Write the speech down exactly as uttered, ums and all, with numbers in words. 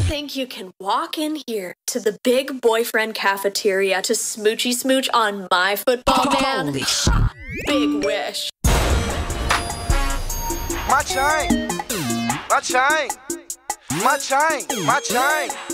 think you can walk in here to the big boyfriend cafeteria to smoochy smooch on my football man? Holy shit. Big wish. My chain, my chain, my chain, my chain.